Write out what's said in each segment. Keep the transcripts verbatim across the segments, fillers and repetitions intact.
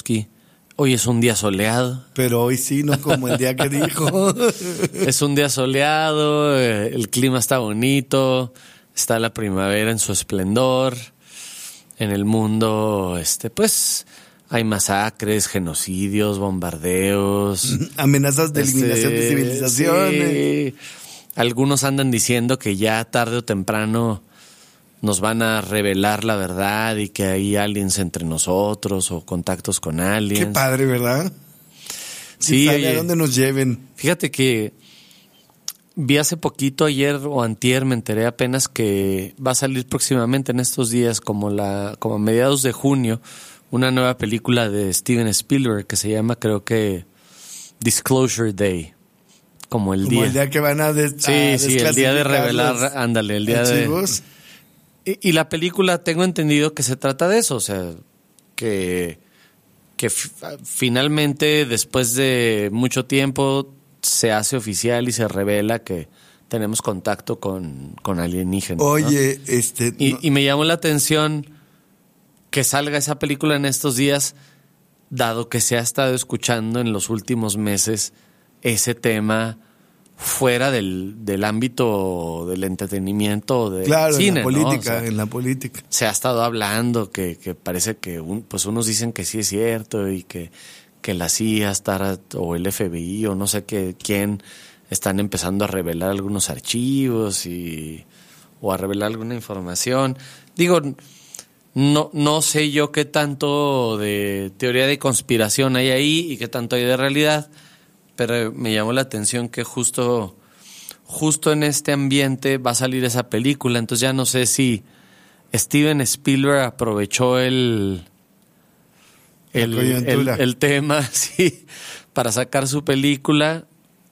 Jodorowsky. Hoy es un día soleado. Pero hoy sí, no como el día que dijo. Es un día soleado, el clima está bonito, está la primavera en su esplendor. En el mundo, este, pues, hay masacres, genocidios, bombardeos. Amenazas de eliminación este, de civilizaciones. Sí. Algunos andan diciendo que ya tarde o temprano nos van a revelar la verdad y que hay aliens entre nosotros o contactos con aliens. Qué padre, ¿verdad? Sí. ¿Sabe a dónde nos lleven? Fíjate que vi hace poquito, ayer o antier, me enteré apenas que va a salir próximamente en estos días, como la como a mediados de junio, una nueva película de Steven Spielberg que se llama, creo que, Disclosure Day. Como el como día. Como el día que van a des- Sí, a sí, el día de revelar, ándale, el día archivos. de... Y, y la película, tengo entendido que se trata de eso, o sea, que, que f- finalmente, después de mucho tiempo, se hace oficial y se revela que tenemos contacto con, con alienígenas. Oye, ¿no? este... Y, no. y me llamó la atención que salga esa película en estos días, dado que se ha estado escuchando en los últimos meses ese tema fuera del, del ámbito del entretenimiento, del claro, cine, en la política, ¿no? O sea, en la política. se ha estado hablando que, que parece que un, pues unos dicen que sí es cierto y que, que la C I A está, o el F B I o no sé qué, quién están empezando a revelar algunos archivos y o a revelar alguna información. Digo, no, no sé yo qué tanto de teoría de conspiración hay ahí y qué tanto hay de realidad, pero me llamó la atención que justo, justo en este ambiente va a salir esa película. Entonces ya no sé si Steven Spielberg aprovechó el, el, el, el tema sí, para sacar su película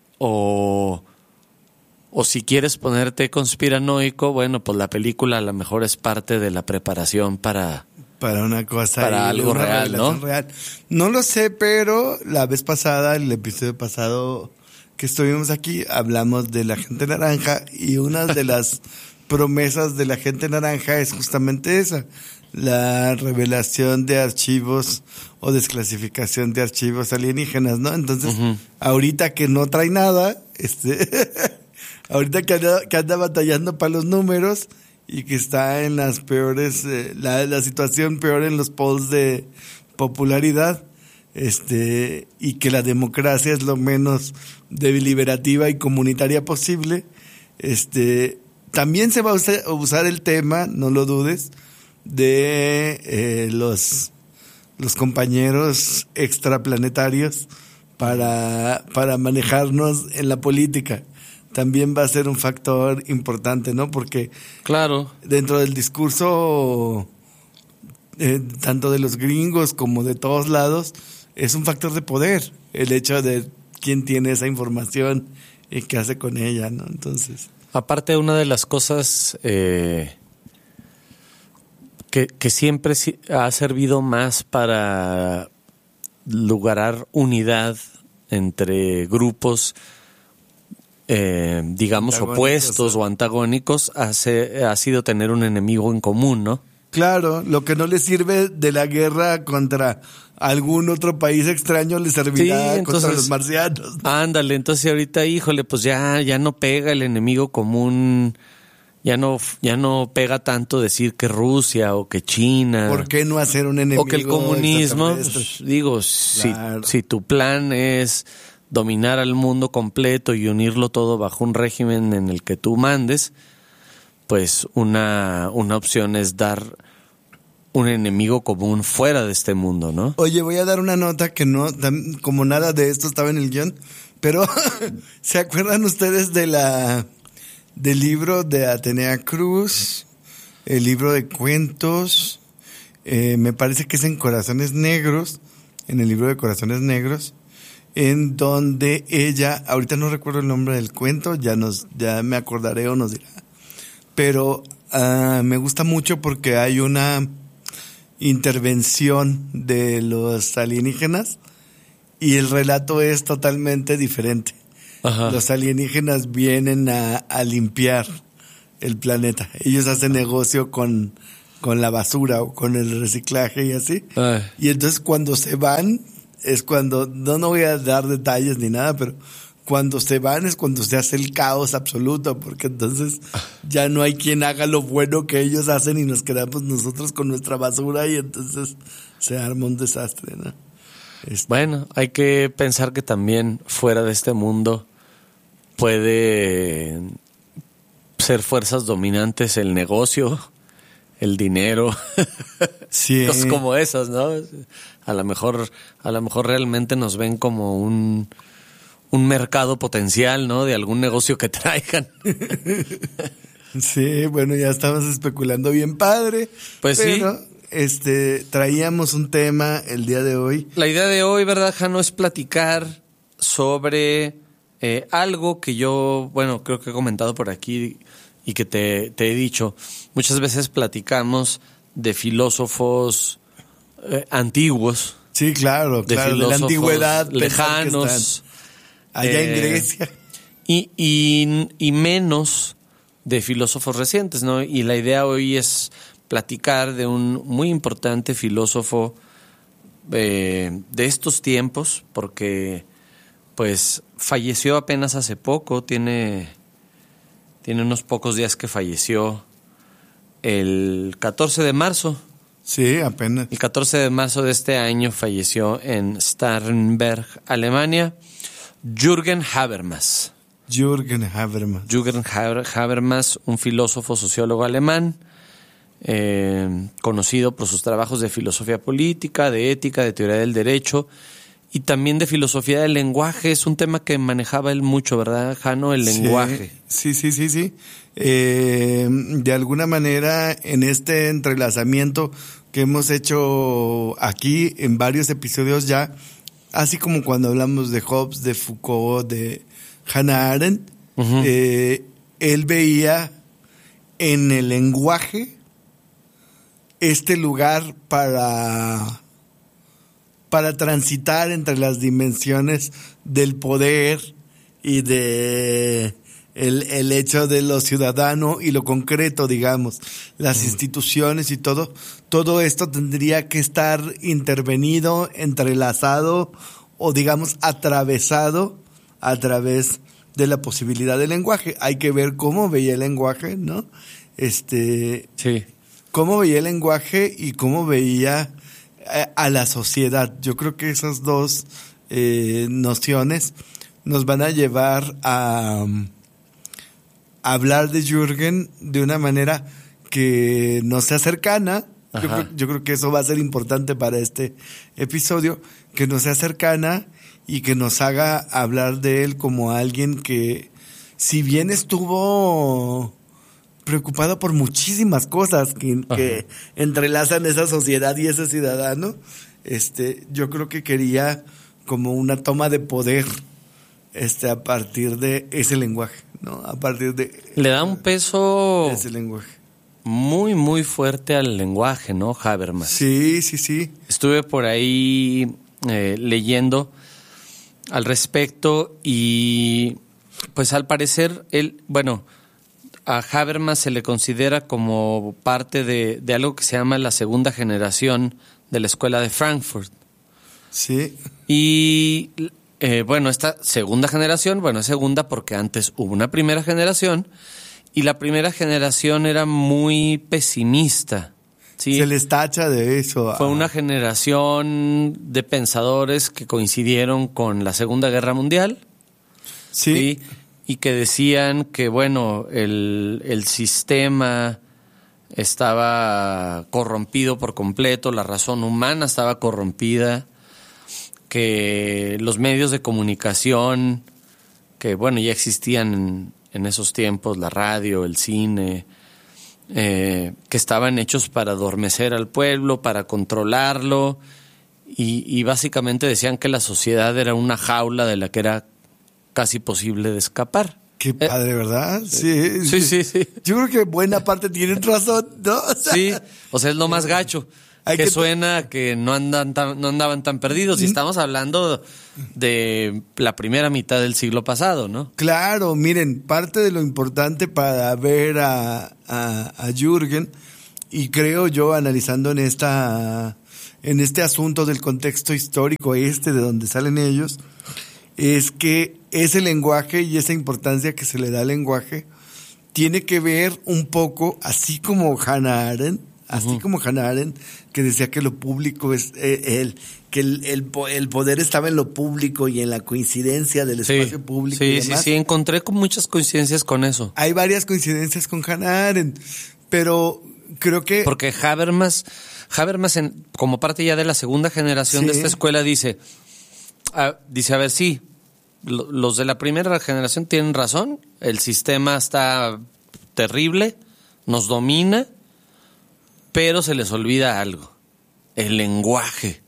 o, o si quieres ponerte conspiranoico, bueno, pues la película a lo mejor es parte de la preparación para... Para una cosa. Para ahí, algo una real, ¿no? Real. No lo sé, pero la vez pasada, el episodio pasado que estuvimos aquí, hablamos de la gente naranja y una de las promesas de la gente naranja es justamente esa, la revelación de archivos o desclasificación de archivos alienígenas, ¿no? Entonces, uh-huh. ahorita que no trae nada, este, ahorita que anda, que anda batallando para los números, y que está en las peores, eh, la, la situación peor en los polls de popularidad, este, y que la democracia es lo menos deliberativa y comunitaria posible, este, también se va a usar, usar el tema, no lo dudes, de eh, los, los compañeros extraplanetarios para, para manejarnos en la política. También va a ser un factor importante, ¿no? Porque claro, dentro del discurso eh, tanto de los gringos como de todos lados es un factor de poder el hecho de quién tiene esa información y qué hace con ella, ¿no? Entonces, aparte, una de las cosas eh, que, que siempre ha servido más para lograr unidad entre grupos Eh, digamos opuestos o antagónicos hace, ha sido tener un enemigo en común, ¿no? Claro, lo que no le sirve de la guerra contra algún otro país extraño le servirá sí, entonces, contra los marcianos. Ándale, entonces ahorita, híjole, pues ya, ya no pega el enemigo común, ya no, ya no pega tanto decir que Rusia o que China. ¿Por qué no hacer un enemigo? O que el comunismo, pues, digo, claro. si, si tu plan es dominar al mundo completo y unirlo todo bajo un régimen en el que tú mandes, pues una, una opción es dar un enemigo común fuera de este mundo, ¿no? Oye, voy a dar una nota que no, como nada de esto estaba en el guión, pero ¿se acuerdan ustedes de la del libro de Atenea Cruz? El libro de cuentos, eh, me parece que es en Corazones Negros, en el libro de Corazones Negros, en donde ella, ahorita no recuerdo el nombre del cuento, ya nos, ya me acordaré o nos dirá, pero uh, me gusta mucho porque hay una intervención de los alienígenas y el relato es totalmente diferente. Ajá. Los alienígenas vienen a, a limpiar el planeta. Ellos hacen negocio con, con la basura o con el reciclaje y así. Ay. Y entonces cuando se van es cuando, no, no voy a dar detalles ni nada, pero cuando se van es cuando se hace el caos absoluto, porque entonces ya no hay quien haga lo bueno que ellos hacen y nos quedamos nosotros con nuestra basura y entonces se arma un desastre, ¿no? Este. Bueno, hay que pensar que también fuera de este mundo puede ser fuerzas dominantes el negocio, el dinero, Sí. cosas como esas, ¿no? A lo mejor, a lo mejor realmente nos ven como un un mercado potencial, ¿no? De algún negocio que traigan. Sí, bueno, ya estamos especulando bien padre. Pues pero, sí. este, traíamos un tema el día de hoy. La idea de hoy, ¿verdad, Jano? Es platicar sobre eh, algo que yo, bueno, creo que he comentado por aquí y que te, te he dicho. Muchas veces platicamos de filósofos eh, antiguos. Sí, claro, de claro, de la antigüedad. lejanos. Allá eh, en Grecia. Y, y, y menos de filósofos recientes, ¿no? Y la idea hoy es platicar de un muy importante filósofo eh, de estos tiempos, porque pues falleció apenas hace poco, tiene, tiene unos pocos días que falleció, el catorce de marzo. Sí, apenas. El catorce de marzo de este año falleció en Starnberg, Alemania, Jürgen Habermas. Jürgen Habermas. Jürgen Habermas, un filósofo sociólogo alemán, eh, conocido por sus trabajos de filosofía política, de ética, de teoría del derecho y también de filosofía del lenguaje. Es un tema que manejaba él mucho, ¿verdad, Jano? El Sí, lenguaje. Sí, sí, sí, sí. Eh, de alguna manera, en este entrelazamiento que hemos hecho aquí en varios episodios ya, así como cuando hablamos de Hobbes, de Foucault, de Hannah Arendt, uh-huh. eh, él veía en el lenguaje este lugar para, para transitar entre las dimensiones del poder y de el, el hecho de lo ciudadano y lo concreto, digamos, las uh-huh. instituciones y todo. Todo esto tendría que estar intervenido, entrelazado o, digamos, atravesado a través de la posibilidad del lenguaje. Hay que ver cómo veía el lenguaje, ¿no? Este, sí. Cómo veía el lenguaje y cómo veía a, a la sociedad. Yo creo que esas dos eh, nociones nos van a llevar a, a hablar de Jürgen de una manera que no sea cercana. Yo creo, yo creo que eso va a ser importante para este episodio, que nos sea cercana y que nos haga hablar de él como alguien que, si bien estuvo preocupado por muchísimas cosas que, que entrelazan esa sociedad y ese ciudadano, este, yo creo que quería como una toma de poder este, a partir de ese lenguaje, ¿no? A partir de... Le da un peso... ese lenguaje. Muy, muy fuerte al lenguaje, ¿no, Habermas? Sí, sí, sí. Estuve por ahí eh, leyendo al respecto y pues al parecer él, bueno, a Habermas se le considera como parte de, de algo que se llama la segunda generación de la escuela de Frankfurt. Sí. Y eh, bueno, esta segunda generación, bueno, es segunda porque antes hubo una primera generación. Y la primera generación era muy pesimista, ¿sí? Se les tacha de eso. Fue una generación de pensadores que coincidieron con la Segunda Guerra Mundial. Sí. ¿sí? Y que decían que, bueno, el, el sistema estaba corrompido por completo, la razón humana estaba corrompida, que los medios de comunicación, que, bueno, ya existían en en esos tiempos, la radio, el cine, eh, que estaban hechos para adormecer al pueblo, para controlarlo, y, y básicamente decían que la sociedad era una jaula de la que era casi posible de escapar. Qué padre, eh, ¿verdad? Sí, sí, sí, sí. Yo creo que buena parte tienen razón, ¿no? O sea, sí, o sea, es lo más gacho. Que, que suena que no andan tan, no andaban tan perdidos. Y estamos hablando de la primera mitad del siglo pasado, ¿no? Claro, miren, parte de lo importante para ver a, a, a Jürgen y creo yo, analizando en esta en este asunto del contexto histórico este de donde salen ellos, es que ese lenguaje y esa importancia que se le da al lenguaje tiene que ver un poco, así como Hannah Arendt, así uh-huh. como Hannah Arendt, que decía que lo público es eh, el que el, el, el poder estaba en lo público y en la coincidencia del espacio sí, público. Sí, y demás. sí, sí, encontré con muchas coincidencias con eso. Hay varias coincidencias con Hannah Arendt, pero creo que... Porque Habermas, Habermas en, como parte ya de la segunda generación sí. de esta escuela, dice, a, dice, a ver, sí, lo, los de la primera generación tienen razón, el sistema está terrible, nos domina, pero se les olvida algo, el lenguaje.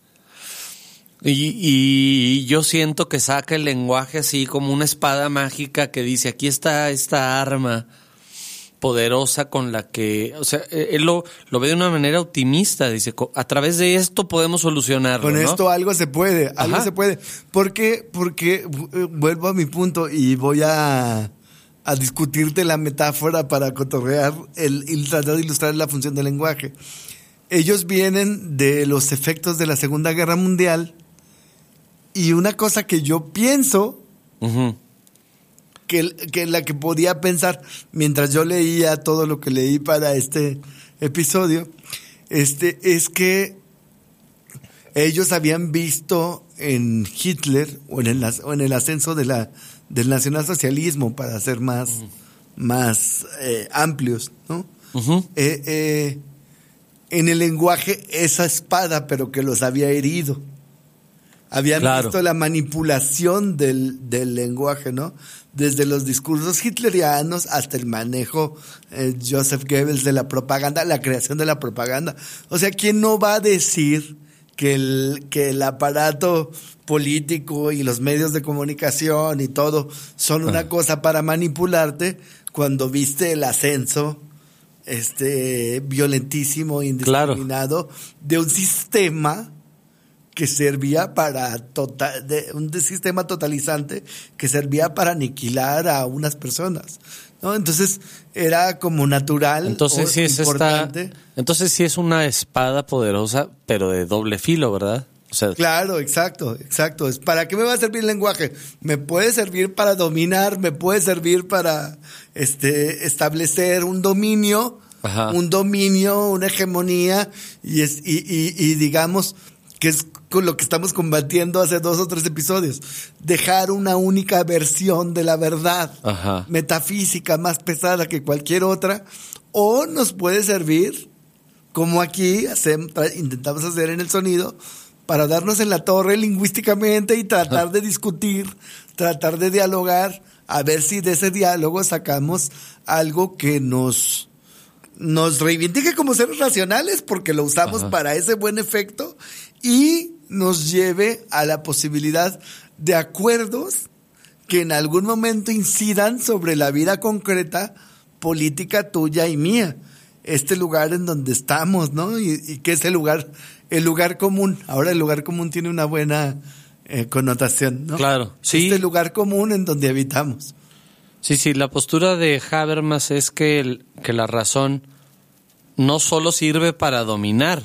Y, y yo siento que saca el lenguaje así como una espada mágica que dice, aquí está esta arma poderosa con la que, o sea, él lo, lo ve de una manera optimista, dice, a través de esto podemos solucionarlo, Con ¿no? esto algo se puede, algo Ajá. se puede. ¿Por qué? Porque, vuelvo a mi punto y voy a, a discutirte la metáfora para cotorrear el, y tratar de ilustrar la función del lenguaje. Ellos vienen de los efectos de la Segunda Guerra Mundial y una cosa que yo pienso... Uh-huh. Que, que la que podía pensar mientras yo leía todo lo que leí para este episodio, este, es que ellos habían visto en Hitler o en el, o en el ascenso de la, del nacionalsocialismo, para ser más, uh-huh. más eh, amplios, ¿no? Uh-huh. Eh, eh, en el lenguaje esa espada, pero que los había herido. Habían claro. visto la manipulación del, del lenguaje, ¿no? Desde los discursos hitlerianos hasta el manejo eh, Joseph Goebbels de la propaganda, la creación de la propaganda. O sea, ¿quién no va a decir que el, que el aparato político y los medios de comunicación y todo son una ah. cosa para manipularte cuando viste el ascenso este violentísimo, indiscriminado claro. de un sistema que servía para total, de un sistema totalizante que servía para aniquilar a unas personas, ¿no? Entonces era como natural. Entonces o sí es importante. Esta, entonces sí es una espada poderosa, pero de doble filo, ¿verdad? O sea, claro, exacto, exacto. Es ¿para qué me va a servir el lenguaje? Me puede servir para dominar, me puede servir para este establecer un dominio, Ajá. un dominio, una hegemonía y es y, y, y digamos que es con lo que estamos combatiendo hace dos o tres episodios. Dejar una única versión de la verdad, Ajá. metafísica, más pesada que cualquier otra, o nos puede servir, como aquí hacemos, intentamos hacer en el sonido, para darnos en la torre lingüísticamente y tratar Ajá. de discutir, tratar de dialogar, a ver si de ese diálogo sacamos algo que nos... nos reivindique como seres racionales, porque lo usamos Ajá. para ese buen efecto, y nos lleve a la posibilidad de acuerdos que en algún momento incidan sobre la vida concreta política tuya y mía. Este lugar en donde estamos, ¿no? Y, y que es el lugar, el lugar común. Ahora el lugar común tiene una buena eh, connotación, ¿no? Claro, sí. Este lugar común en donde habitamos. Sí, sí, la postura de Habermas es que, el, que la razón no solo sirve para dominar.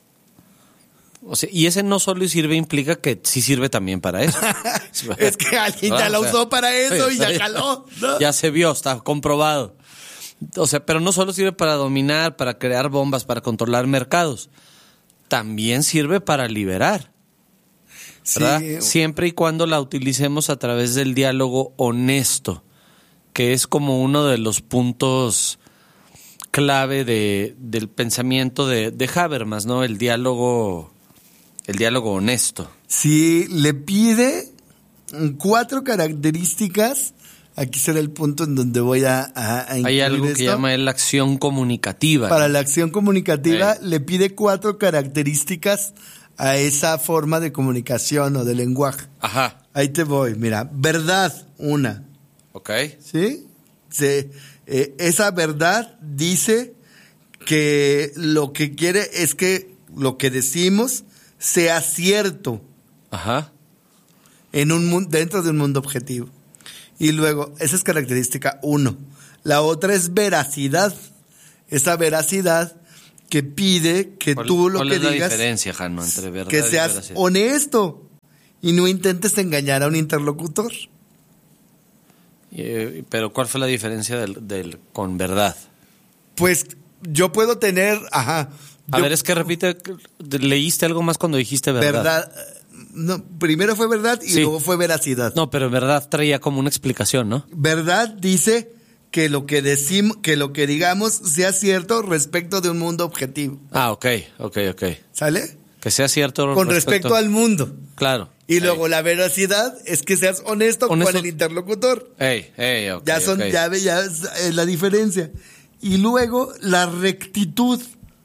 O sea, y ese no solo sirve implica que sí sirve también para eso. Es que alguien ya la usó para eso y ya jaló, ¿no? Ya se vio, está comprobado. O sea, pero no solo sirve para dominar, para crear bombas, para controlar mercados. También sirve para liberar. ¿Verdad? Sí. Siempre y cuando la utilicemos a través del diálogo honesto, que es como uno de los puntos clave de, del pensamiento de, de Habermas, ¿no? El diálogo, el diálogo honesto. Sí, le pide cuatro características. Aquí será el punto en donde voy a, a, a Hay algo esto. que llama él la acción comunicativa. Para la acción comunicativa, eh. le pide cuatro características a esa forma de comunicación o de lenguaje. Ajá. Ahí te voy, mira. Verdad, una. Ok. ¿Sí? Se, eh, esa verdad dice que lo que quiere es que lo que decimos sea cierto. Ajá. En un dentro de un mundo objetivo. Y luego, esa es característica uno. La otra es veracidad. Esa veracidad que pide que ¿Cuál, tú lo cuál que es la digas diferencia, Jano, entre verdad que y seas veracidad? honesto y no intentes engañar a un interlocutor. Eh, pero ¿cuál fue la diferencia del, del con verdad? Pues yo puedo tener, ajá. A yo- ver, es que repite, leíste algo más cuando dijiste verdad. verdad. No, primero fue verdad y Sí. luego fue veracidad. No, pero verdad traía como una explicación, ¿no? Verdad dice que lo que decimos, que lo que digamos sea cierto respecto de un mundo objetivo. Ah, ok, ok, ok. ¿Sale? Que sea cierto Con respecto al mundo. Claro. Y Ey. luego la veracidad es que seas honesto, Honesto. con el interlocutor. Ey, ey, ok, ya son, ok. ya, ve- ya es eh, la diferencia. Y luego la rectitud.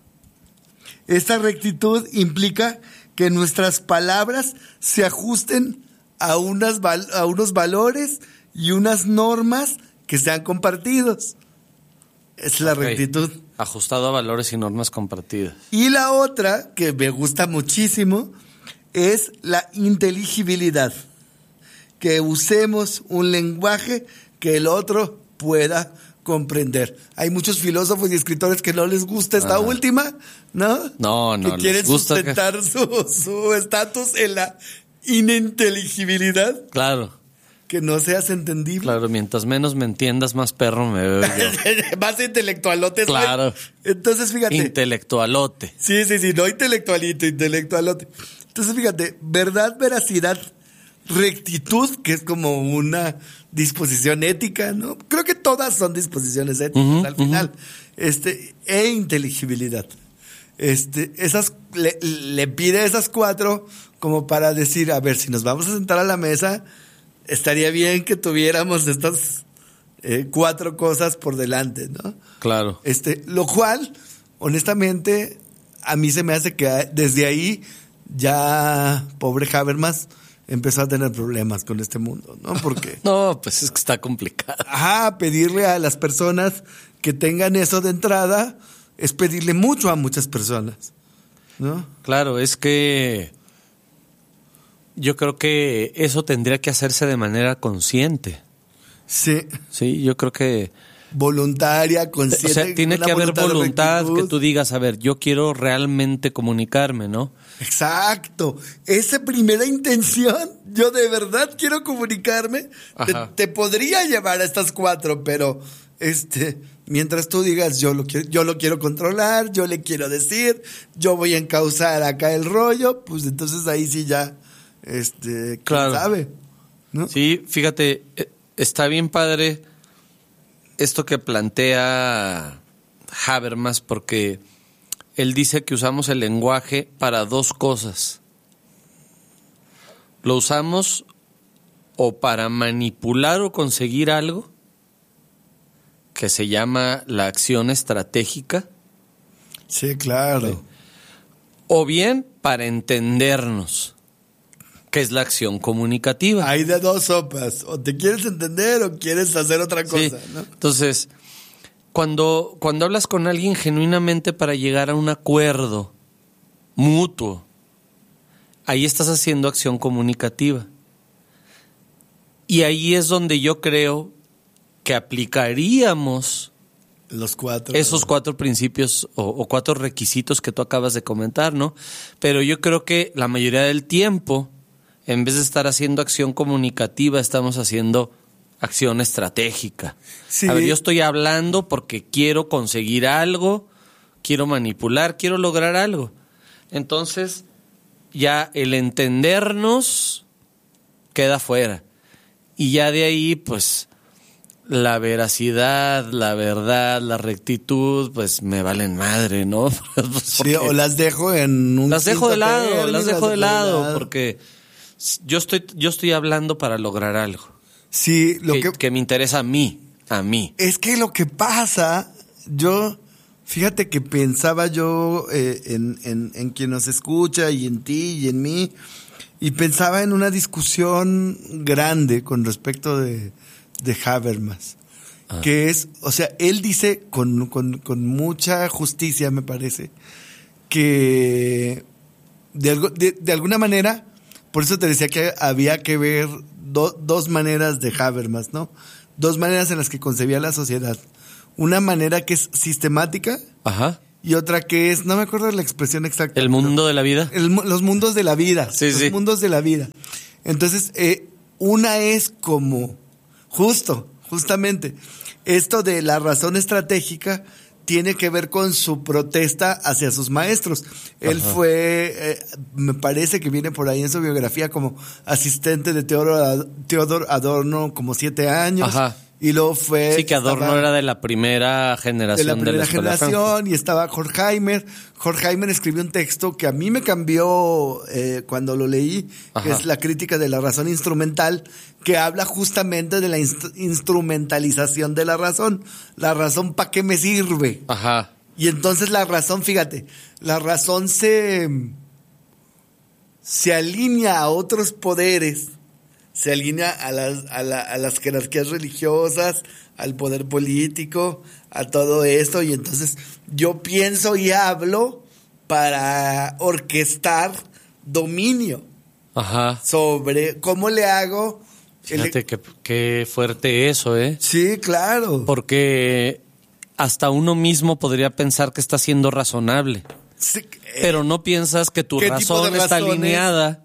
Esta rectitud implica que nuestras palabras se ajusten a, unas val- a unos valores y unas normas que sean compartidos. Es la Ok. rectitud. Ajustado a valores y normas compartidas. Y la otra, que me gusta muchísimo, es la inteligibilidad. Que usemos un lenguaje que el otro pueda comprender. Hay muchos filósofos y escritores que no les gusta esta Ah. última, ¿no? No, no, Que quieren les gusta que- sustentar su su estatus en la ininteligibilidad, Claro, que no seas entendible. claro. Mientras menos me entiendas, más perro me veo yo. Más intelectualotes. güey. Claro. Entonces, fíjate. Intelectualote. Sí, sí, sí, no intelectualito, intelectualote. Entonces, fíjate, verdad, veracidad, rectitud, que es como una disposición ética, ¿no? Creo que todas son disposiciones éticas Ujú, al final. Este, e inteligibilidad. Este, esas, le, le pide esas cuatro como para decir, a ver, si nos vamos a sentar a la mesa, estaría bien que tuviéramos estas eh, cuatro cosas por delante, ¿no? Claro. Este, lo cual, honestamente, a mí se me hace que desde ahí ya pobre Habermas empezó a tener problemas con este mundo, ¿no? Porque, No, pues es que está complicado. ajá, pedirle a las personas que tengan eso de entrada es pedirle mucho a muchas personas, ¿no? Claro, es que yo creo que eso tendría que hacerse de manera consciente. Sí, Sí, yo creo que voluntaria, o consciente. sea, tiene una que haber de voluntad que rectitud. tú digas, a ver, yo quiero realmente comunicarme, ¿no? Exacto. Esa primera intención, yo de verdad quiero comunicarme, te, Ajá. te podría llevar a estas cuatro, pero este, mientras tú digas yo lo quiero, yo lo quiero controlar, yo le quiero decir, yo voy a encauzar acá el rollo, pues entonces ahí sí ya, este, ¿quién Claro. sabe? ¿No? Sí, fíjate, eh, está bien padre esto que plantea Habermas, porque él dice que usamos el lenguaje para dos cosas. Lo usamos o para manipular o conseguir algo, que se llama la acción estratégica, Sí, claro. o bien para entendernos, que es la acción comunicativa. Hay de dos sopas, o te quieres entender o quieres hacer otra cosa, Sí. ¿no? Entonces, cuando, cuando hablas con alguien genuinamente para llegar a un acuerdo mutuo, ahí estás haciendo acción comunicativa. Y ahí es donde yo creo que aplicaríamos Los cuatro. esos cuatro principios o, o cuatro requisitos que tú acabas de comentar, ¿no? Pero yo creo que la mayoría del tiempo, en vez de estar haciendo acción comunicativa, estamos haciendo acción estratégica. Sí. A ver, yo estoy hablando porque quiero conseguir algo, quiero manipular, quiero lograr algo. Entonces, ya el entendernos queda fuera. Y ya de ahí, pues, la veracidad, la verdad, la rectitud, pues me valen madre, ¿no? Pues, Sí, porque o las dejo en un las dejo de quinto lado, término, las dejo de lado, porque yo estoy, yo estoy hablando para lograr algo sí, lo que, que, que me interesa a mí, a mí. es que lo que pasa, yo, fíjate que pensaba yo eh, en, en, en quien nos escucha y en ti y en mí, y pensaba en una discusión grande con respecto de, de Habermas, Ah. que es, o sea, él dice con, con, con mucha justicia, me parece, que de, algo, de, de alguna manera, por eso te decía que había que ver do, dos maneras de Habermas, ¿no? Dos maneras en las que concebía la sociedad. Una manera que es sistemática Ajá. y otra que es, no me acuerdo de la expresión exacta. ¿El mundo de la vida? El, los mundos de la vida. Sí, los sí. mundos de la vida. Entonces, eh, una es como, justo, justamente, esto de la razón estratégica tiene que ver con su protesta hacia sus maestros. Él Ajá. fue, eh, me parece que viene por ahí en su biografía como asistente de Theodor, Theodor Adorno como siete años. Ajá. Y luego fue... Sí, que Adorno estaba, era de la primera de generación la de primera la escuela generación, y estaba Horkheimer. Horkheimer escribió un texto que a mí me cambió eh, cuando lo leí, Ajá. que es La crítica de la razón instrumental, que habla justamente de la inst- instrumentalización de la razón. La razón, ¿para qué me sirve? Ajá. Y entonces la razón, fíjate, la razón se, se alinea a otros poderes, se alinea a las, a, la, a las jerarquías religiosas, al poder político, a todo esto, y entonces yo pienso y hablo para orquestar dominio. Ajá. Sobre cómo le hago. Fíjate el... qué, qué fuerte eso, ¿eh? Sí, claro. Porque hasta uno mismo podría pensar que está siendo razonable. Sí, eh, Pero no piensas que tu ¿qué tipo razón de está razones? alineada,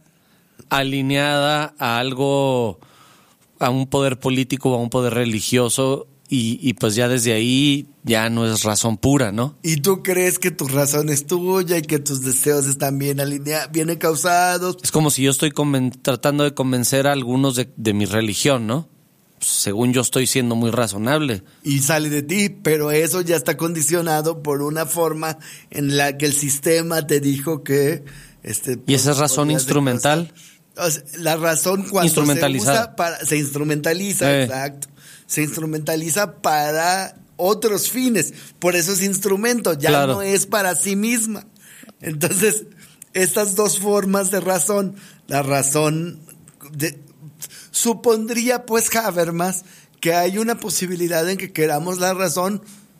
alineada a algo, a un poder político o a un poder religioso, y, y pues ya desde ahí ya no es razón pura, ¿no? Y tú crees que tu razón es tuya y que tus deseos están bien alineados, bien encausados. Es como si yo estoy conven- tratando de convencer a algunos de, de mi religión, ¿no? Pues, según yo estoy siendo muy razonable. Y sale de ti, pero eso ya está condicionado por una forma en la que el sistema te dijo que... Este, ¿Y esa es razón podías instrumental? O sea, la razón cuando se Instrumentalizada. usa para, se instrumentaliza, Eh. exacto. Se instrumentaliza para otros fines. Por eso es instrumento, ya Claro. no es para sí misma. Entonces, estas dos formas de razón, la razón de, supondría pues Habermas que hay una posibilidad en que queramos la razón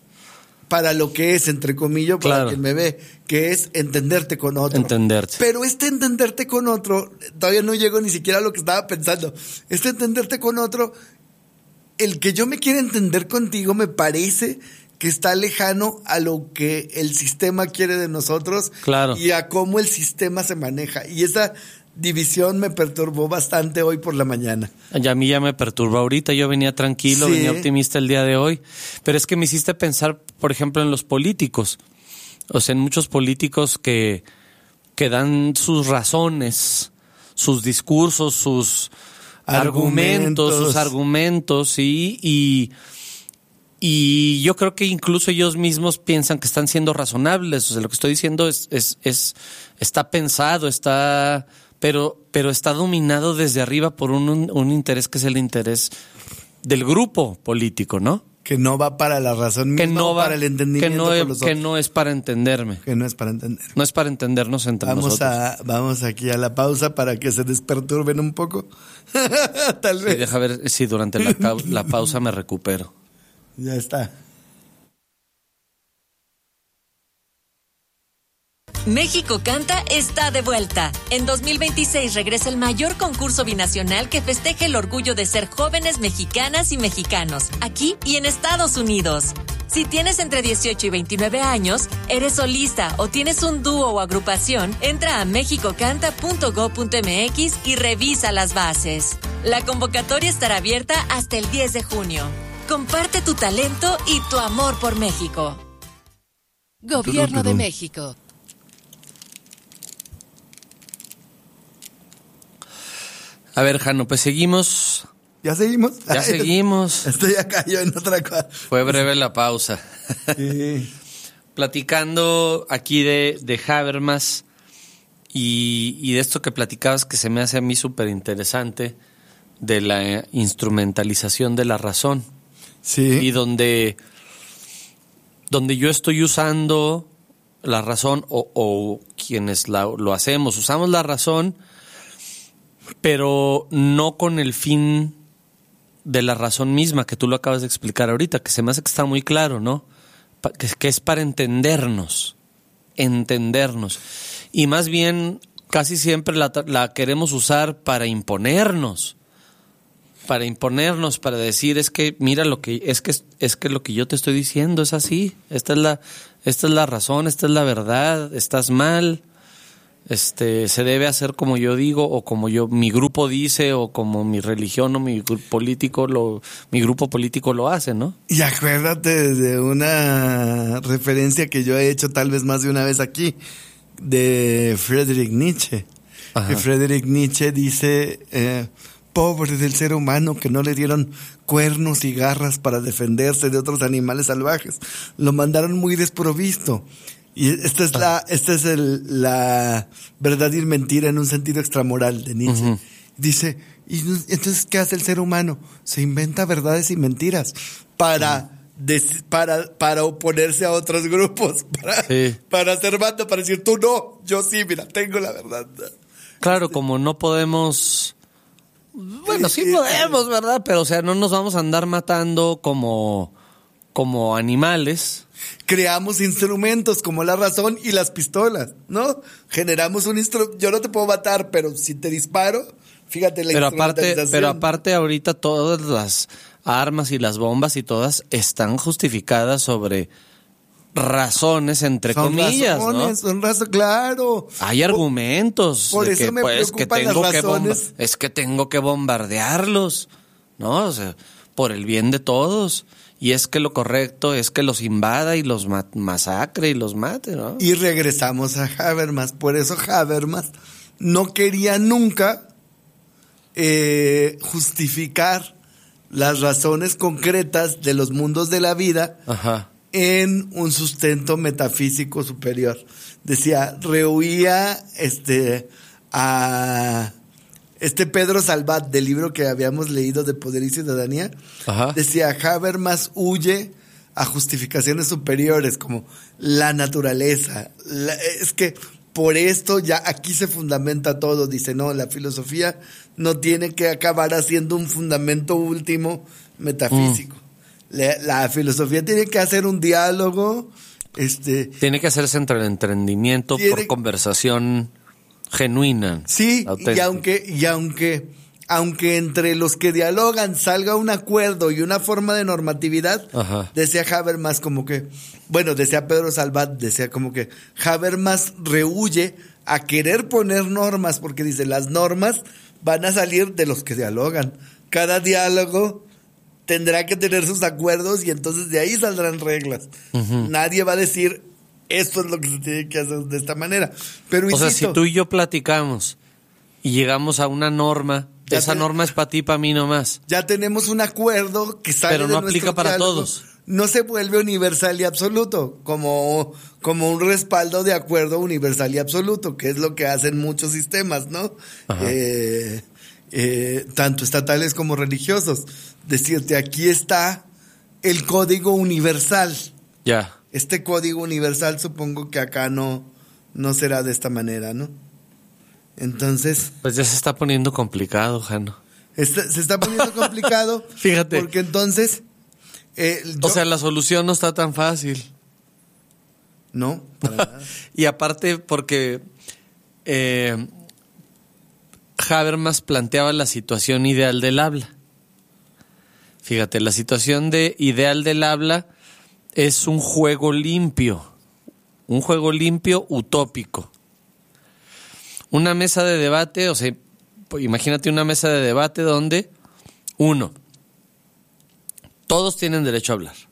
para lo que es, entre comillas, para Claro. quien me ve, que es entenderte con otro. Entenderte. Pero este entenderte con otro, todavía no llego ni siquiera a lo que estaba pensando. Este entenderte con otro, el que yo me quiera entender contigo me parece que está lejano a lo que el sistema quiere de nosotros. Claro. Y a cómo el sistema se maneja. Y esa división me perturbó bastante hoy por la mañana. Y a mí ya me perturba ahorita, yo venía tranquilo, Sí. venía optimista el día de hoy, pero es que me hiciste pensar, por ejemplo, en los políticos, o sea, en muchos políticos que, que dan sus razones, sus discursos, sus argumentos, Argumentos. sus argumentos, y, y, y yo creo que incluso ellos mismos piensan que están siendo razonables, o sea, lo que estoy diciendo es, es, es está pensado, está... Pero, pero está dominado desde arriba por un, un, un interés que es el interés del grupo político, ¿no? Que no va para la razón misma, Que no o va, para el entendimiento que no, con es, los que otros. no es para entenderme, Que no es para entender. no es para entendernos entre Vamos nosotros. a, vamos aquí a la pausa para que se desperturben un poco. Tal Sí, vez. deja ver si durante la, cau- la pausa me recupero. Ya está. México Canta está de vuelta. En dos mil veintiséis regresa el mayor concurso binacional que festeja el orgullo de ser jóvenes mexicanas y mexicanos, aquí y en Estados Unidos. Si tienes entre dieciocho y veintinueve años, eres solista o tienes un dúo o agrupación, entra a mexico canta punto gob punto eme equis y revisa las bases. La convocatoria estará abierta hasta el diez de junio. Comparte tu talento y tu amor por México. Gobierno de México. A ver, Jano, pues seguimos, ¿Ya seguimos? ya seguimos. Estoy acá yo en otra cosa. Fue breve la pausa. Sí. Platicando aquí de, de Habermas y, y de esto que platicabas que se me hace a mí súper interesante, de la instrumentalización de la razón. Sí. Y donde, donde yo estoy usando la razón, o, o quienes la, lo hacemos, usamos la razón, pero no con el fin de la razón misma, que tú lo acabas de explicar ahorita, que se me hace que está muy claro, ¿no? Pa- que, que es para entendernos, entendernos. Y más bien, casi siempre la, la queremos usar para imponernos. para imponernos, para decir es que mira lo que es que es que lo que yo te estoy diciendo es así, esta es la esta es la razón, esta es la verdad, estás mal. Este, se debe hacer como yo digo o como yo mi grupo dice o como mi religión o mi grupo político lo mi grupo político lo hace, ¿no? Y acuérdate de una referencia que yo he hecho tal vez más de una vez aquí de Friedrich Nietzsche. Que Friedrich Nietzsche dice eh, pobre del ser humano que no le dieron cuernos y garras para defenderse de otros animales salvajes, lo mandaron muy desprovisto. Y esta es la, esta es el, la verdad y mentira en un sentido extramoral de Nietzsche. Uh-huh. Dice, y entonces, ¿qué hace el ser humano? Se inventa verdades y mentiras para, uh-huh. des, para, para oponerse a otros grupos, para, sí. para hacer bando, para decir, tú no, yo sí, mira, tengo la verdad. Claro, este, como no podemos, bueno, sí podemos, ¿verdad? Pero, o sea, no nos vamos a andar matando como, como animales. Creamos instrumentos como la razón y las pistolas, ¿no? Generamos un instrumento. Yo no te puedo matar, pero si te disparo, fíjate la pero aparte, pero aparte ahorita todas las armas y las bombas y todas están justificadas sobre razones entre son comillas, razones, ¿no? Son razones, claro. Hay argumentos. Por, por de eso que, me pues, que preocupan tengo las que razones. bomba- es que tengo que bombardearlos, ¿no? O sea, por el bien de todos. Y es que lo correcto es que los invada y los ma- masacre y los mate, ¿no? Y regresamos a Habermas. Por eso Habermas no quería nunca eh, justificar las razones concretas de los mundos de la vida Ajá. en un sustento metafísico superior. Decía, rehuía este, a... Este Pedro Salvat, del libro que habíamos leído de Poder y Ciudadanía, Ajá. decía, Habermas huye a justificaciones superiores como la naturaleza. La, es que por esto ya aquí se fundamenta todo. Dice, no, la filosofía no tiene que acabar haciendo un fundamento último metafísico. Mm. La, la filosofía tiene que hacer un diálogo. Este, tiene que hacerse entre el entendimiento tiene, por conversación genuina. Sí, auténtica. y aunque y aunque aunque entre los que dialogan salga un acuerdo y una forma de normatividad, Ajá. decía Habermas como que, bueno, decía Pedro Salvat, decía como que Habermas rehuye a querer poner normas porque dice, las normas van a salir de los que dialogan. Cada diálogo tendrá que tener sus acuerdos y entonces de ahí saldrán reglas. Uh-huh. Nadie va a decir esto es lo que se tiene que hacer de esta manera. Pero, o insisto, sea, si tú y yo platicamos y llegamos a una norma, esa te, norma es para ti, para mí nomás. Ya tenemos un acuerdo que sale pero no de aplica para diálogos. Todos. No se vuelve universal y absoluto, como, como un respaldo de acuerdo universal y absoluto, que es lo que hacen muchos sistemas, ¿no? Eh, eh, tanto estatales como religiosos. Decirte, aquí está el código universal. Ya. Este código universal supongo que acá no, no será de esta manera, ¿no? Entonces... Pues ya se está poniendo complicado, Jano. Está, se está poniendo complicado. Fíjate. Porque entonces... Eh, o yo, sea, la solución no está tan fácil. No, para nada. Y aparte porque eh, Habermas planteaba la situación ideal del habla. Fíjate, la situación de ideal del habla es un juego limpio, un juego limpio utópico. Una mesa de debate, o sea, imagínate una mesa de debate donde, uno, todos tienen derecho a hablar.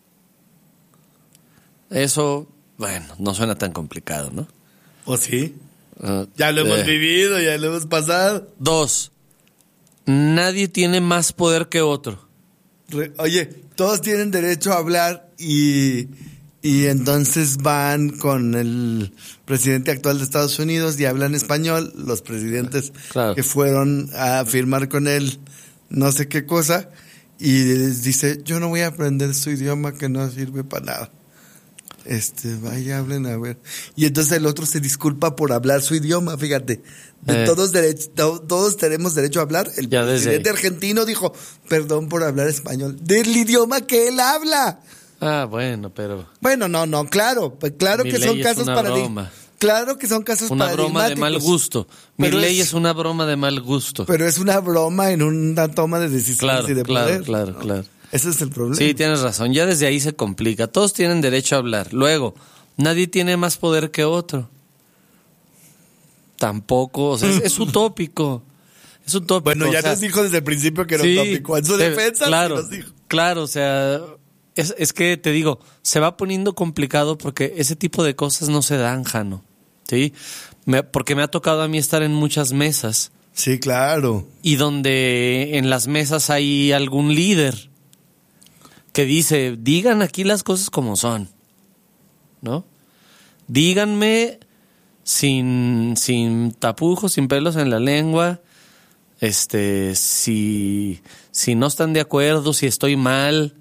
Eso, bueno, no suena tan complicado, ¿no? ¿O sí? Uh, ya lo hemos eh. vivido, ya lo hemos pasado. Dos, nadie tiene más poder que otro. Re, oye, todos tienen derecho a hablar y, y entonces van con el presidente actual de Estados Unidos y hablan español, los presidentes claro. que fueron a firmar con él no sé qué cosa, y les dice, yo no voy a aprender su idioma que no sirve para nada. Este, vaya, hablen a ver. Y entonces el otro se disculpa por hablar su idioma, fíjate. De eh. todos, derecho, to, todos tenemos derecho a hablar. El ya presidente argentino dijo, perdón por hablar español. Del idioma que él habla. Ah, bueno, pero... Bueno, no, no, claro. Pues claro Mi que son casos paradigmáticos. claro que son casos Una broma de mal gusto. Mi pero ley es, es una broma de mal gusto. Pero es una broma en una toma de decisiones Claro, y de claro, poder. claro, ¿no? claro. Ese es el problema. Sí, tienes razón. Ya desde ahí se complica. Todos tienen derecho a hablar. Luego, nadie tiene más poder que otro. Tampoco. O sea, es, es utópico. Es utópico. Bueno, ya o sea, nos dijo desde el principio que era sí, utópico. En su te- defensa, claro, sí nos dijo. claro, o sea, es, es que te digo, se va poniendo complicado porque ese tipo de cosas no se dan, Jano, ¿sí? Me- porque me ha tocado a mí estar en muchas mesas Sí, claro. y donde en las mesas hay algún líder que dice, digan aquí las cosas como son, ¿no? Díganme sin, sin tapujos, sin pelos en la lengua. Este, si, si no están de acuerdo, si estoy mal.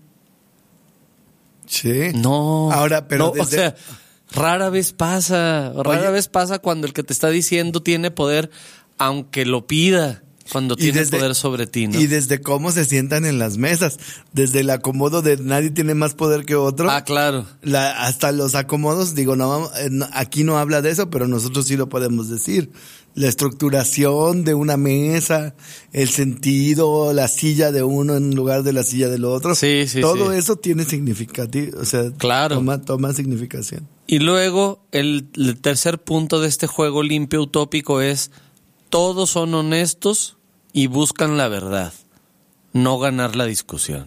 Sí. No. Ahora, pero no, desde- o sea, rara vez pasa. Rara Oye. vez pasa cuando el que te está diciendo tiene poder, aunque lo pida, cuando Y tiene desde- poder sobre ti, ¿no? Y desde cómo se sientan en las mesas, desde el acomodo de nadie tiene más poder que otro, Ah, claro. la, hasta los acomodos, digo, no, vamos- eh, no, aquí no habla de eso, pero nosotros sí lo podemos decir. La estructuración de una mesa, el sentido, la silla de uno en lugar de la silla del otro, Sí, sí, todo sí. eso tiene significativo, o sea, Claro. toma, toma significación. Y luego, el, el tercer punto de este juego limpio utópico es: todos son honestos y buscan la verdad, no ganar la discusión.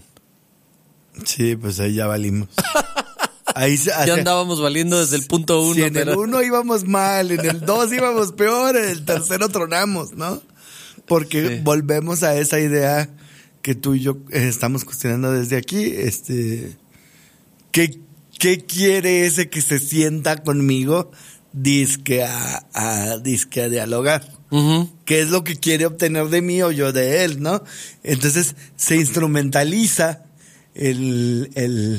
Sí, pues ahí ya valimos. Ahí se, Ya andábamos valiendo desde el punto uno. Si en el pero- uno íbamos mal, en el dos íbamos peor, en el tercero tronamos, ¿no? Porque Sí. volvemos a esa idea que tú y yo eh, estamos cuestionando desde aquí, este, ¿qué, qué quiere ese que se sienta conmigo disque a, a, disque a dialogar? Ujú. ¿Qué es lo que quiere obtener de mí o yo de él, no? Entonces se instrumentaliza el, el,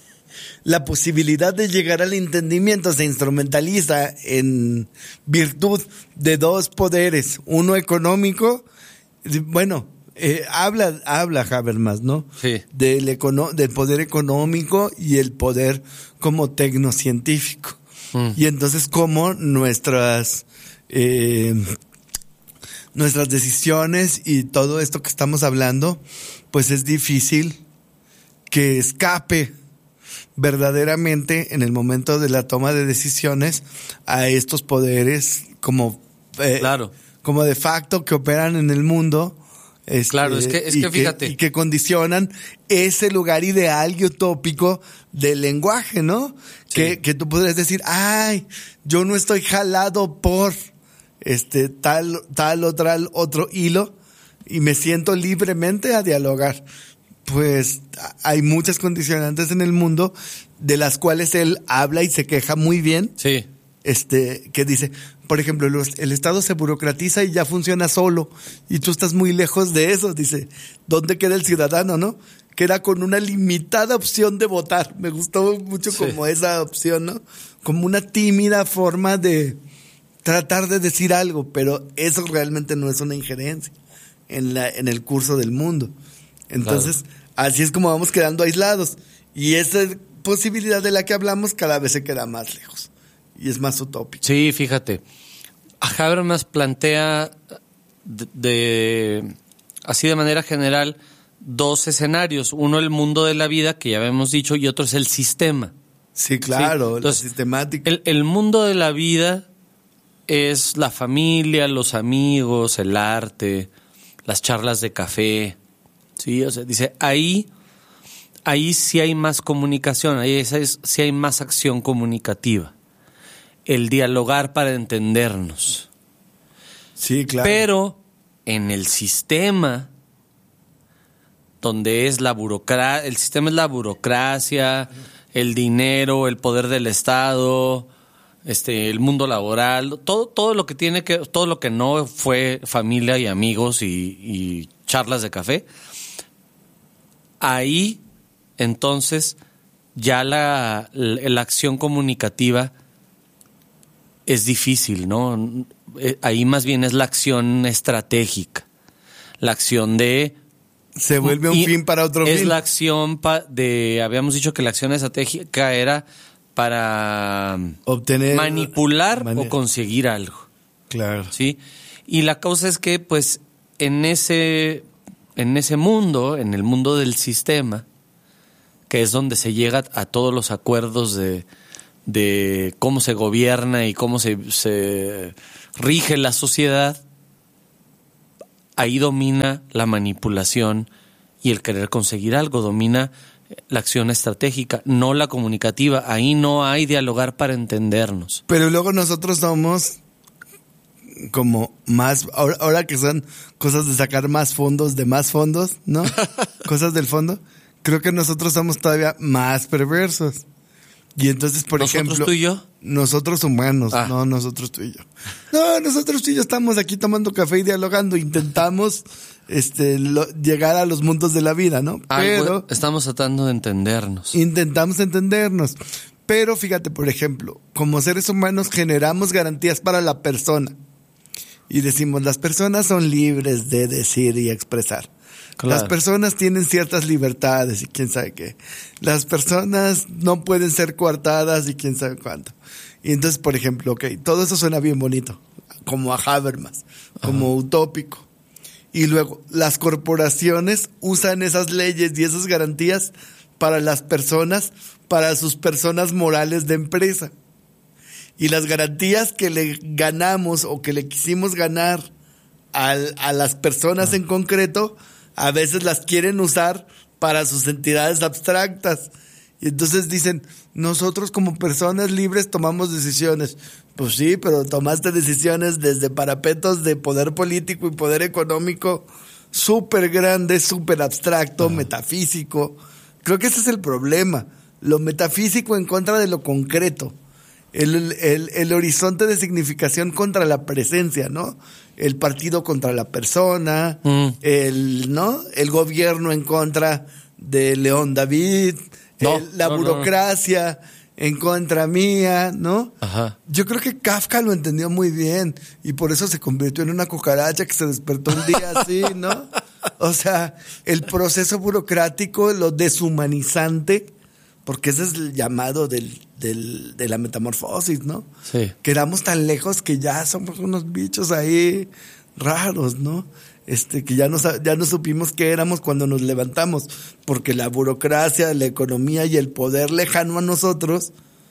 la posibilidad de llegar al entendimiento, se instrumentaliza en virtud de dos poderes, uno económico, bueno, eh, habla, habla Habermas, ¿no? Sí. Del, econo- del poder económico y el poder como tecnocientífico. Mm. Y entonces cómo nuestras... Eh, nuestras decisiones y todo esto que estamos hablando, pues es difícil que escape verdaderamente en el momento de la toma de decisiones a estos poderes como, eh, Claro. como de facto que operan en el mundo. este, Claro, es que- es y que fíjate. y que condicionan ese lugar ideal y utópico del lenguaje, ¿no? Sí. Que, que tú podrías decir, ay, yo no estoy jalado por este tal, tal o tal otro hilo y me siento libremente a dialogar. Pues a- hay muchas condicionantes en el mundo de las cuales él habla y se queja muy bien. Sí. Este, que dice, por ejemplo, los- el Estado se burocratiza y ya funciona solo, y tú estás muy lejos de eso. Dice, ¿dónde queda el ciudadano, no? Queda con una limitada opción de votar. Me gustó mucho Sí. como esa opción, ¿no? Como una tímida forma de tratar de decir algo, pero eso realmente no es una injerencia en la, en el curso del mundo. Entonces, así es como vamos quedando aislados. Y esa posibilidad de la que hablamos cada vez se queda más lejos. Y es más utópico. Sí, fíjate. Habermas plantea de, de- así de manera general dos escenarios. Uno, el mundo de la vida, que ya habíamos dicho, y otro es el sistema. Sí, claro, Sí, entonces, la sistemática. El, el mundo de la vida es la familia, los amigos, el arte, las charlas de café. Sí, o sea, dice, ahí, ahí sí hay más comunicación, ahí es, es- sí hay más acción comunicativa. El dialogar para entendernos. Sí, claro. Pero en el sistema, donde es la burocracia, el sistema es la burocracia, el dinero, el poder del Estado, este, el mundo laboral, todo, todo lo que tiene que, todo lo que no fue familia y amigos y, y charlas de café, ahí entonces ya la, la, la acción comunicativa es difícil, ¿no? Eh, Ahí más bien es la acción estratégica, la acción de... Se vuelve un y fin para otro es fin. la acción pa- de... Habíamos dicho que la acción estratégica era para obtener, manipular mani- o conseguir algo. Claro. ¿Sí? Y la causa es que, pues, en ese, en ese mundo, en el mundo del sistema, que es donde se llega a todos los acuerdos de, de cómo se gobierna y cómo se, se rige la sociedad, ahí domina la manipulación y el querer conseguir algo, domina la acción estratégica, no la comunicativa. Ahí no hay dialogar para entendernos. Pero luego nosotros somos como más, ahora, ahora que son cosas de sacar más fondos, de más fondos, ¿no? Cosas del fondo. Creo que nosotros somos todavía más perversos. Y entonces, por ¿Nosotros ejemplo... tú y yo? Nosotros humanos, Ah. no nosotros tú y yo. No, nosotros tú y yo estamos aquí tomando café y dialogando. Intentamos este, lo- llegar a los mundos de la vida, ¿no? Algo- Pero estamos tratando de entendernos. intentamos entendernos. Pero fíjate, por ejemplo, como seres humanos generamos garantías para la persona. Y decimos, las personas son libres de decir y expresar. Claro. Las personas tienen ciertas libertades y quién sabe qué. Las personas no pueden ser coartadas y quién sabe cuánto. Y entonces, por ejemplo, ok, todo eso suena bien bonito, como a Habermas, como Ajá. utópico. Y luego, las corporaciones usan esas leyes y esas garantías para las personas, para sus personas morales de empresa. Y las garantías que le ganamos o que le quisimos ganar al, a las personas en concreto, a veces las quieren usar para sus entidades abstractas. Y entonces dicen, nosotros como personas libres tomamos decisiones. Pues sí, pero tomaste decisiones desde parapetos de poder político y poder económico súper grande, súper abstracto, Ajá. metafísico. Creo que ese es el problema. Lo metafísico en contra de lo concreto. El, el, el horizonte de significación contra la presencia, ¿no? El partido contra la persona, Mm. el, ¿no? El gobierno en contra de León David, No, el- la no, no, burocracia en contra mía, ¿no? Ajá. Yo creo que Kafka lo entendió muy bien y por eso se convirtió en una cucaracha que se despertó un día así, ¿no? O sea, el proceso burocrático, lo deshumanizante, porque ese es el llamado del, del, de la metamorfosis, ¿no? Sí. Quedamos tan lejos que ya somos unos bichos ahí raros, ¿no? Este, que ya no, sa- ya no supimos qué éramos cuando nos levantamos, porque la burocracia, la economía y el poder lejano a nosotros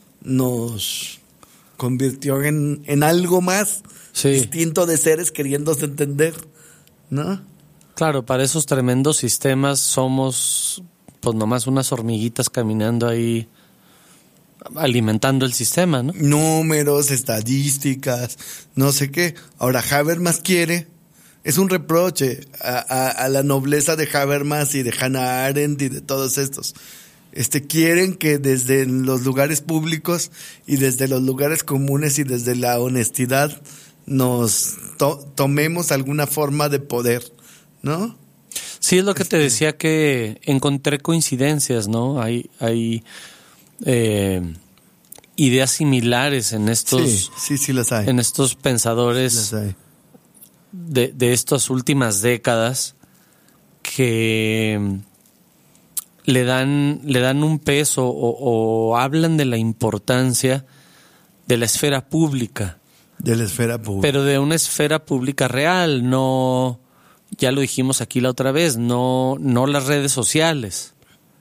nos convirtió en, en algo más Sí. distinto de seres queriéndose entender, ¿no? Claro, para esos tremendos sistemas somos pues nomás unas hormiguitas caminando ahí alimentando el sistema, ¿no? Números, estadísticas, no sé qué. Ahora Habermas quiere, es un reproche a, a, a la nobleza de Habermas y de Hannah Arendt y de todos estos. Este, quieren que desde los lugares públicos y desde los lugares comunes y desde la honestidad nos to- tomemos alguna forma de poder, ¿no? Sí, es lo que te decía, que encontré coincidencias, ¿no? Hay, hay eh, ideas similares en estos, Sí, sí, sí las hay. en estos pensadores Las hay. de, de estas últimas décadas que le dan, le dan un peso o, o hablan de la importancia de la esfera pública, De la esfera pública. pero de una esfera pública real, no, ya lo dijimos aquí la otra vez, no, no las redes sociales.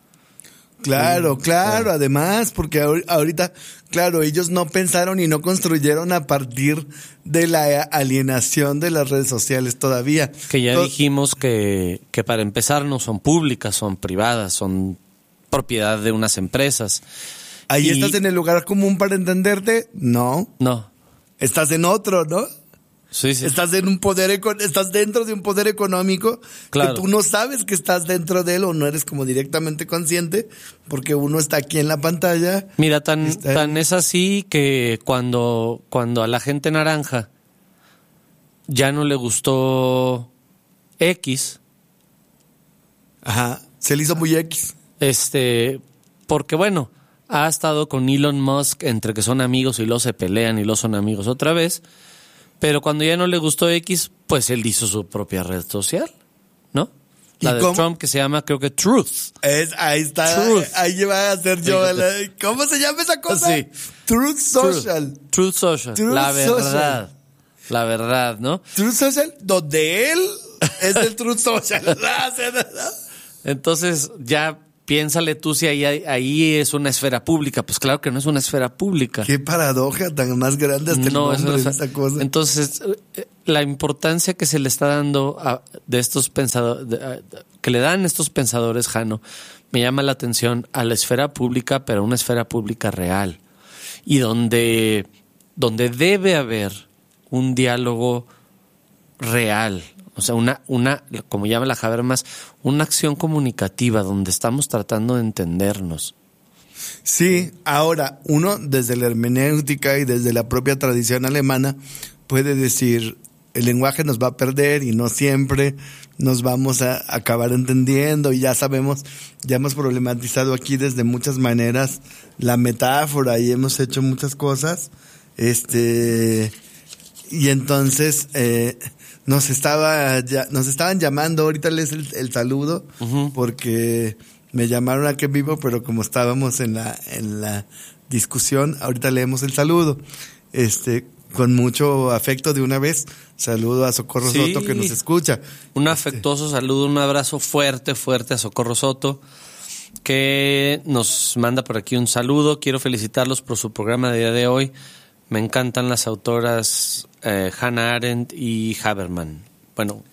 Claro, claro, además, porque ahor- ahorita, claro, ellos no pensaron y no construyeron a partir de la alienación de las redes sociales todavía. Que ya To- dijimos que, que para empezar no son públicas, son privadas, son propiedad de unas empresas. Ahí y- estás en el lugar común para entenderte, no, No, estás en otro, ¿no? sí, sí. Estás en un poder, eco- estás dentro de un poder económico Claro. que tú no sabes que estás dentro de él o no eres como directamente consciente porque uno está aquí en la pantalla. Mira, tan, Está- tan es así que cuando, cuando a la gente naranja ya no le gustó X, Ajá, se le hizo muy X. este, porque bueno, ha estado con Elon Musk entre que son amigos y luego se pelean y luego son amigos otra vez, pero cuando ya no le gustó X, pues él hizo su propia red social, ¿no? La de cómo? Trump que se llama, creo que Truth. Es, ahí está. Truth. Ahí va a ser yo. Fíjate. ¿Cómo se llama esa cosa? Sí. Truth Social. Truth, Truth Social. Truth la verdad. Social. La verdad, ¿no? Truth Social, donde él es el Truth Social. Entonces, ya piénsale tú si ahí, ahí es una esfera pública. Pues claro que no es una esfera pública. Qué paradoja tan más grande hasta No, el nombre eso de esa cosa. Entonces, la importancia que se le está dando a, de estos pensadores, de, a, que le dan estos pensadores, Jano, me llama la atención a la esfera pública, pero una esfera pública real. Y donde, donde debe haber un diálogo real. O sea, una, una, como llama la Habermas, una acción comunicativa donde estamos tratando de entendernos. Sí, ahora, uno desde la hermenéutica y desde la propia tradición alemana puede decir, el lenguaje nos va a perder y no siempre nos vamos a acabar entendiendo, y ya sabemos, ya hemos problematizado aquí desde muchas maneras la metáfora y hemos hecho muchas cosas, este, y entonces eh, nos estaba ya, nos estaban llamando, ahorita les el, el saludo, uh-huh. porque me llamaron aquí en vivo, pero como estábamos en la en la discusión, ahorita leemos el saludo. Este, con mucho afecto de una vez, saludo a Socorro sí. Soto que nos escucha. Un afectuoso este. saludo, un abrazo fuerte, fuerte a Socorro Soto, que nos manda por aquí un saludo. Quiero felicitarlos por su programa de día de hoy. Me encantan las autoras eh, Hannah Arendt y Habermas. Bueno,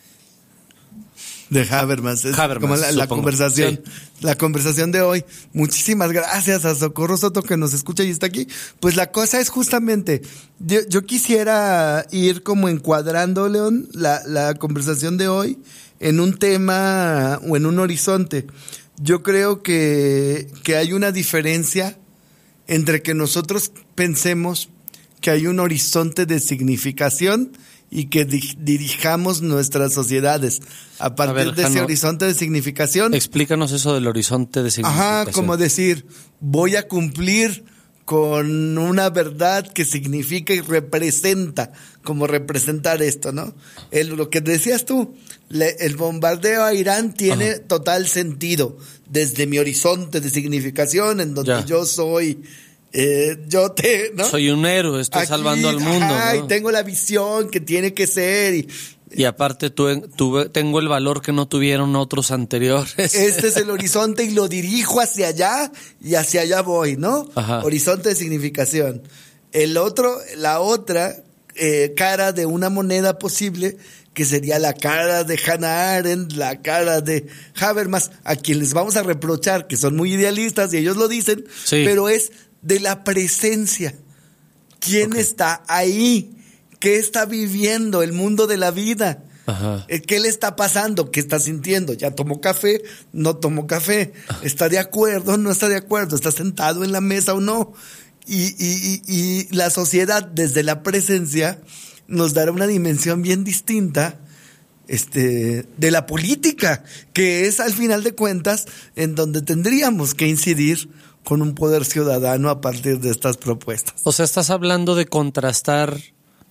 de Habermas, es Habermas, como la, la conversación, sí. la conversación de hoy. Muchísimas gracias a Socorro Soto que nos escucha y está aquí. Pues la cosa es justamente, yo, yo quisiera ir como encuadrando, León, la, la conversación de hoy en un tema o en un horizonte. Yo creo que, que hay una diferencia entre que nosotros pensemos que hay un horizonte de significación y que di- dirijamos nuestras sociedades a partir a ver, de Jano, ese horizonte de significación. Explícanos eso del horizonte de significación. Ajá, como decir, voy a cumplir con una verdad que significa y representa, como representar esto, ¿no? El, lo que decías tú, le, el bombardeo a Irán tiene Ajá. total sentido desde mi horizonte de significación, en donde ya. yo soy... Eh, yo te, ¿no? Soy un héroe, estoy Aquí, salvando al mundo. Ajá, ¿no? Y tengo la visión que tiene que ser. Y, y aparte tu, tu, tengo el valor que no tuvieron otros anteriores. Este es el horizonte y lo dirijo hacia allá y hacia allá voy, ¿no? Ajá. Horizonte de significación. El otro, la otra eh, cara de una moneda posible, que sería la cara de Hannah Arendt, la cara de Habermas, a quien les vamos a reprochar que son muy idealistas y ellos lo dicen, sí. pero es de la presencia. ¿Quién okay. está ahí? ¿Qué está viviendo el mundo de la vida? Ajá. ¿Qué le está pasando? ¿Qué está sintiendo? ¿Ya tomó café? ¿No tomó café? ¿Está de acuerdo? ¿No está de acuerdo? ¿Está sentado en la mesa o no? Y, y, y, y la sociedad desde la presencia nos dará una dimensión bien distinta este, de la política, que es al final de cuentas en donde tendríamos que incidir con un poder ciudadano a partir de estas propuestas. O sea, estás hablando de contrastar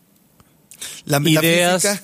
la ideas,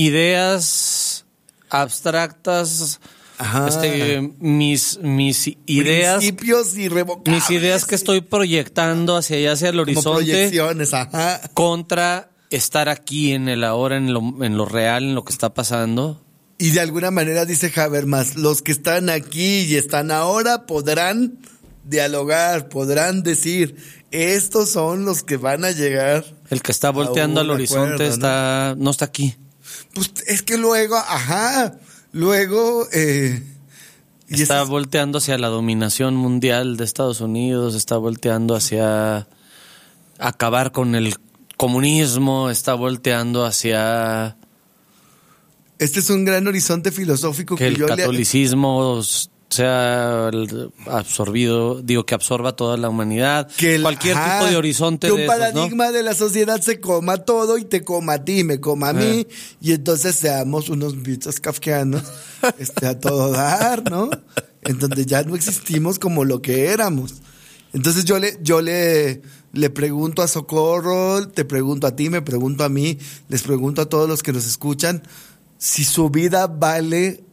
ideas abstractas, Ajá. este, mis, mis ideas, principios irrevocables, mis ideas que estoy proyectando hacia allá, hacia el horizonte, como proyecciones, ajá. contra estar aquí en el ahora, en lo, en lo real, en lo que está pasando. Y de alguna manera dice Habermas, los que están aquí y están ahora podrán dialogar, podrán decir, estos son los que van a llegar. El que está volteando al horizonte acuerdo, está, ¿no? no está aquí. Pues es que luego, ajá, luego eh, y está es... volteando hacia la dominación mundial de Estados Unidos, está volteando hacia acabar con el comunismo, está volteando hacia... Este es un gran horizonte filosófico que, que el yo catolicismo le... sea absorbido, digo que absorba toda la humanidad, que el, cualquier ajá, tipo de horizonte que un de esos, paradigma ¿no? de la sociedad se coma todo y te coma a ti, me coma a mí, eh. y entonces seamos unos bichos kafkianos este, a todo dar, ¿no? En donde ya no existimos como lo que éramos. Entonces yo le, yo le, le pregunto a Socorro, te pregunto a ti, me pregunto a mí, les pregunto a todos los que nos escuchan, si su vida vale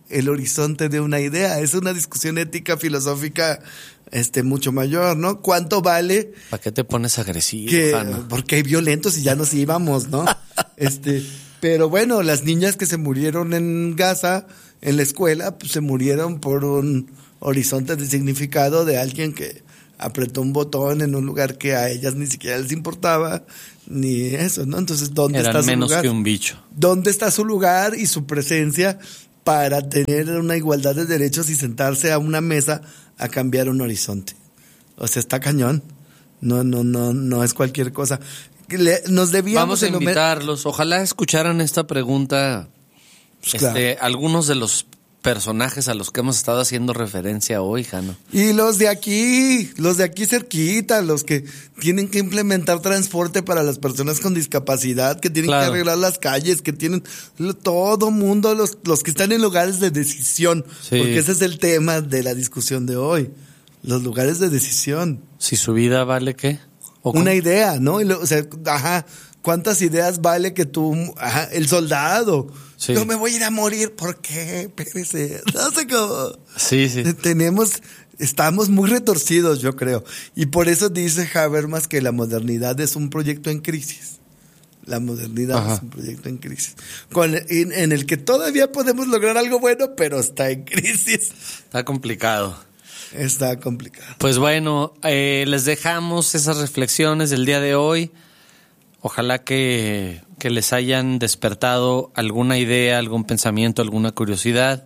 el horizonte de una idea. Es una discusión ética, filosófica, este, mucho mayor, ¿no? ¿Cuánto vale? ¿Para qué te pones agresivo, Que, Jano? porque hay violentos y ya nos íbamos, ¿no? este, pero bueno, las niñas que se murieron en Gaza, en la escuela, pues se murieron por un horizonte de significado de alguien que apretó un botón en un lugar que a ellas ni siquiera les importaba, ni eso, ¿no? Entonces, ¿dónde Eran está su menos lugar? que un bicho. ¿Dónde está su lugar y su presencia para tener una igualdad de derechos y sentarse a una mesa a cambiar un horizonte? O sea, está cañón. No, no, no, no es cualquier cosa. Le, nos debíamos Vamos a en lo me- invitarlos. Ojalá escucharan esta pregunta. Pues este, algunos de los personajes a los que hemos estado haciendo referencia hoy, Jano. Y los de aquí, los de aquí cerquita, los que tienen que implementar transporte para las personas con discapacidad, que tienen Claro. que arreglar las calles, que tienen lo- todo mundo, los, los que están en lugares de decisión, Sí. porque ese es el tema de la discusión de hoy, los lugares de decisión. Si su vida vale qué. ¿O cómo? Una idea, ¿no? Y lo- o sea, ajá, ¿cuántas ideas vale que tú, ajá, el soldado? Sí. Yo me voy a ir a morir, ¿por qué? Espérese, no sé cómo. Sí, sí. Tenemos, estamos muy retorcidos, yo creo. Y por eso dice Habermas que la modernidad es un proyecto en crisis. La modernidad Ajá. es un proyecto en crisis. Con, en, en el que todavía podemos lograr algo bueno, pero está en crisis. Está complicado. Está complicado. Pues bueno, eh, les dejamos esas reflexiones del día de hoy. Ojalá que, que les hayan despertado alguna idea, algún pensamiento, alguna curiosidad.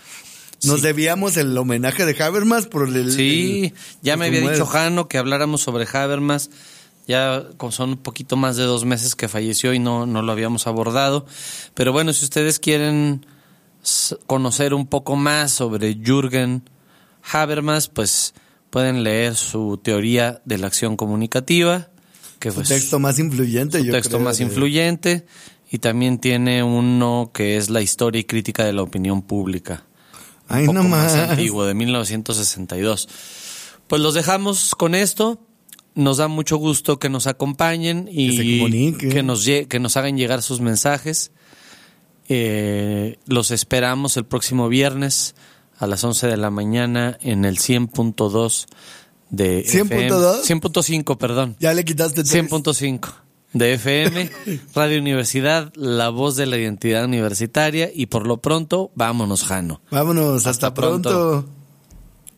Nos Sí. debíamos el homenaje de Habermas por el... Sí, el- ya me había como dicho es. Jano que habláramos sobre Habermas. Ya con- son un poquito más de dos meses que falleció y no, no lo habíamos abordado. Pero bueno, si ustedes quieren s- conocer un poco más sobre Jürgen Habermas, pues pueden leer su teoría de la acción comunicativa, que Su pues, texto más influyente, su yo texto creo, más de- influyente, y también tiene uno que es la historia y crítica de la opinión pública. Un Ay, poco no más más. antiguo, de mil novecientos sesenta y dos. Pues los dejamos con esto. Nos da mucho gusto que nos acompañen y Que se comuniquen. que nos, lle- que nos hagan llegar sus mensajes. Eh, los esperamos el próximo viernes a las once de la mañana en el cien punto dos de ¿cien punto dos? cien punto cinco, perdón. Ya le quitaste tres. cien punto cinco de F M, Radio Universidad, la voz de la identidad universitaria, y por lo pronto, vámonos, Jano. Vámonos, hasta, Hasta pronto. pronto.